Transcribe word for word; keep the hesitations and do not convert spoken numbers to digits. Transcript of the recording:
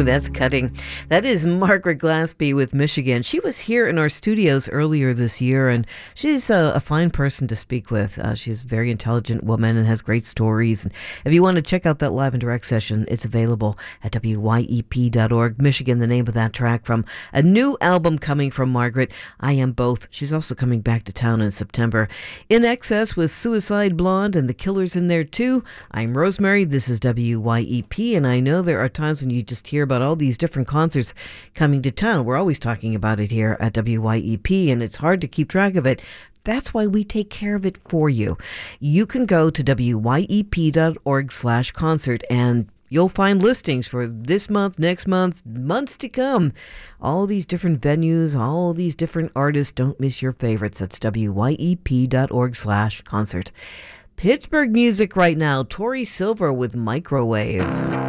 Ooh, that's cutting. That is Margaret Glaspie with Michigan. She was here in our studios earlier this year, and she's a, a fine person to speak with. Uh, she's a very intelligent woman and has great stories. And if you want to check out that live and direct session, it's available at W Y E P dot org. Michigan, the name of that track from a new album coming from Margaret, I Am Both. She's also coming back to town in September. In Excess with Suicide Blonde and The Killers in there too. I'm Rosemary. This is W Y E P, and I know there are times when you just hear about all these different concerts coming to town. We're always talking about it here at W Y E P, and it's hard to keep track of it. That's why we take care of it for you. You can go to W Y E P dot org slash concert, and you'll find listings for this month, next month, months to come. All these different venues, all these different artists. Don't miss your favorites. That's W Y E P dot org slash concert. Pittsburgh music right now. Tori Silver with Microwave.